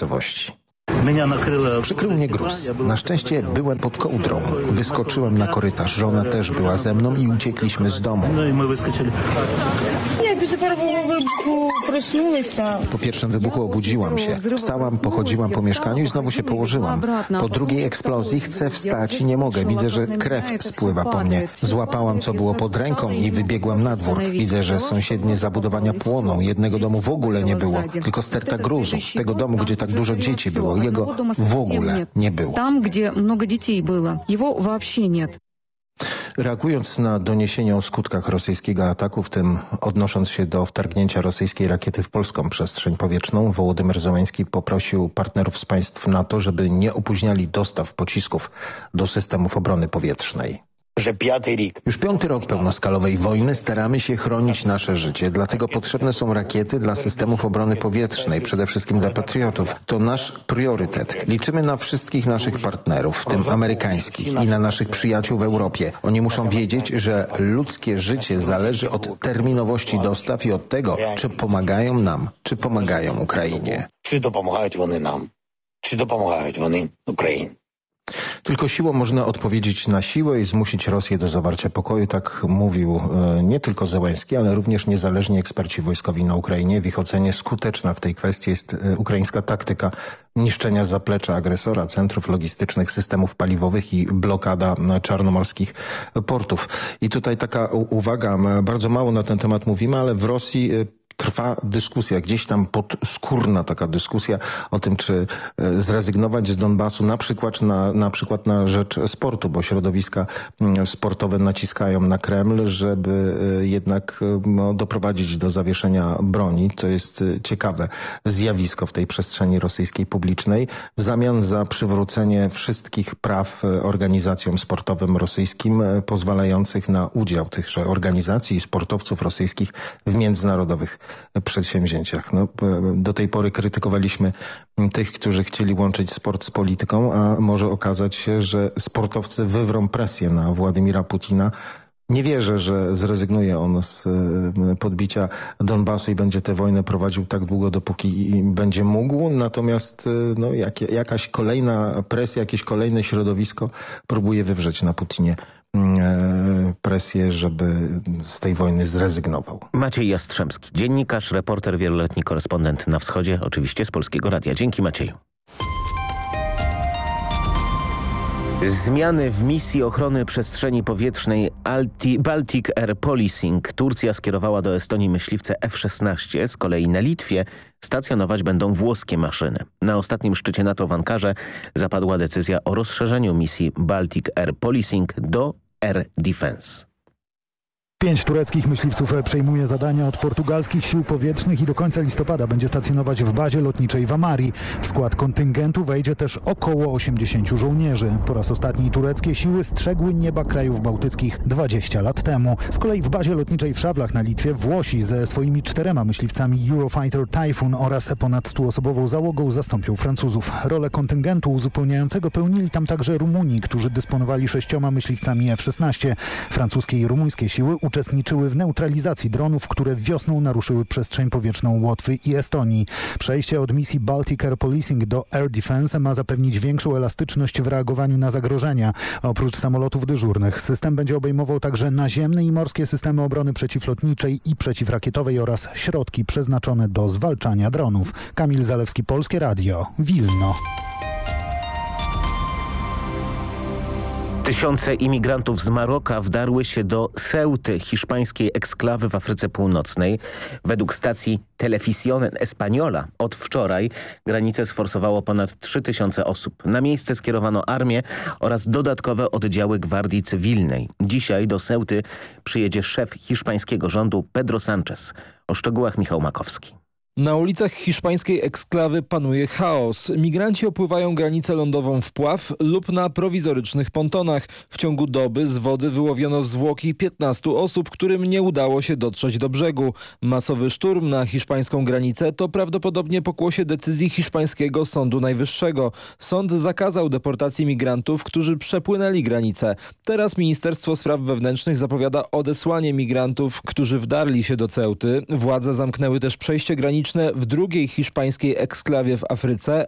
miejscowości. Przykrył mnie gruz. Na szczęście byłem pod kołdrą. Wyskoczyłem na korytarz. Żona też była ze mną i uciekliśmy z domu. Po pierwszym wybuchu obudziłam się. Wstałam, pochodziłam po mieszkaniu i znowu się położyłam. Po drugiej eksplozji chcę wstać i nie mogę. Widzę, że krew spływa po mnie. Złapałam, co było pod ręką i wybiegłam na dwór. Widzę, że sąsiednie zabudowania płoną. Jednego domu w ogóle nie było, tylko sterta gruzu. Tego domu, gdzie tak dużo dzieci było. Jego w ogóle nie było. Tam, gdzie mnogo dzieci było, jego вообще нет. Reagując na doniesienia o skutkach rosyjskiego ataku, w tym odnosząc się do wtargnięcia rosyjskiej rakiety w polską przestrzeń powietrzną, Wołodymyr Zełenski poprosił partnerów z państw NATO, żeby nie opóźniali dostaw pocisków do systemów obrony powietrznej. Już 5. rok pełnoskalowej wojny staramy się chronić nasze życie, dlatego potrzebne są rakiety dla systemów obrony powietrznej, przede wszystkim dla patriotów. To nasz priorytet. Liczymy na wszystkich naszych partnerów, w tym amerykańskich, i na naszych przyjaciół w Europie. Oni muszą wiedzieć, że ludzkie życie zależy od terminowości dostaw i od tego, czy pomagają nam, czy pomagają Ukrainie. Czy dopomagają oni nam, czy dopomagają oni Ukrainie. Tylko siłą można odpowiedzieć na siłę i zmusić Rosję do zawarcia pokoju. Tak mówił nie tylko Zełenski, ale również niezależni eksperci wojskowi na Ukrainie. W ich ocenie skuteczna w tej kwestii jest ukraińska taktyka niszczenia zaplecza agresora, centrów logistycznych, systemów paliwowych i blokada czarnomorskich portów. I tutaj taka uwaga, bardzo mało na ten temat mówimy, ale w Rosji trwa dyskusja, gdzieś tam podskórna taka dyskusja o tym, czy zrezygnować z Donbasu na przykład na rzecz sportu, bo środowiska sportowe naciskają na Kreml, żeby jednak doprowadzić do zawieszenia broni. To jest ciekawe zjawisko w tej przestrzeni rosyjskiej publicznej. W zamian za przywrócenie wszystkich praw organizacjom sportowym rosyjskim pozwalających na udział tychże organizacji i sportowców rosyjskich w międzynarodowych przedsięwzięciach. Do tej pory krytykowaliśmy tych, którzy chcieli łączyć sport z polityką, a może okazać się, że sportowcy wywrą presję na Władimira Putina. Nie wierzę, że zrezygnuje on z podbicia Donbasu i będzie tę wojnę prowadził tak długo, dopóki będzie mógł. Natomiast jakaś kolejna presja, jakieś kolejne środowisko próbuje wywrzeć na Putinie presję, żeby z tej wojny zrezygnował. Maciej Jastrzębski, dziennikarz, reporter, wieloletni korespondent na wschodzie, oczywiście z Polskiego Radia. Dzięki, Macieju. Zmiany w misji ochrony przestrzeni powietrznej Baltic Air Policing. Turcja skierowała do Estonii myśliwce F-16. Z kolei na Litwie stacjonować będą włoskie maszyny. Na ostatnim szczycie NATO w Ankarze zapadła decyzja o rozszerzeniu misji Baltic Air Policing do Air Defense. 5 tureckich myśliwców przejmuje zadania od portugalskich sił powietrznych i do końca listopada będzie stacjonować w bazie lotniczej w Amari. W skład kontyngentu wejdzie też około 80 żołnierzy. Po raz ostatni tureckie siły strzegły nieba krajów bałtyckich 20 lat temu. Z kolei w bazie lotniczej w Szawlach na Litwie Włosi ze swoimi 4 myśliwcami Eurofighter Typhoon oraz ponad 100-osobową załogą zastąpią Francuzów. Rolę kontyngentu uzupełniającego pełnili tam także Rumuni, którzy dysponowali 6 myśliwcami F-16. Francuskie i rumuńskie siły uczestniczyły w neutralizacji dronów, które wiosną naruszyły przestrzeń powietrzną Łotwy i Estonii. Przejście od misji Baltic Air Policing do Air Defense ma zapewnić większą elastyczność w reagowaniu na zagrożenia. Oprócz samolotów dyżurnych system będzie obejmował także naziemne i morskie systemy obrony przeciwlotniczej i przeciwrakietowej oraz środki przeznaczone do zwalczania dronów. Kamil Zalewski, Polskie Radio, Wilno. Tysiące imigrantów z Maroka wdarły się do Ceuty, hiszpańskiej eksklawy w Afryce Północnej. Według stacji Televisión Española od wczoraj granicę sforsowało ponad 3000 osób. Na miejsce skierowano armię oraz dodatkowe oddziały gwardii cywilnej. Dzisiaj do Ceuty przyjedzie szef hiszpańskiego rządu Pedro Sánchez. O szczegółach Michał Makowski. Na ulicach hiszpańskiej eksklawy panuje chaos. Migranci opływają granicę lądową w Pław lub na prowizorycznych pontonach. W ciągu doby z wody wyłowiono zwłoki 15 osób, którym nie udało się dotrzeć do brzegu. Masowy szturm na hiszpańską granicę to prawdopodobnie pokłosie decyzji hiszpańskiego Sądu Najwyższego. Sąd zakazał deportacji migrantów, którzy przepłynęli granicę. Teraz Ministerstwo Spraw Wewnętrznych zapowiada odesłanie migrantów, którzy wdarli się do Ceuty. Władze zamknęły też przejście graniczne w drugiej hiszpańskiej eksklawie w Afryce,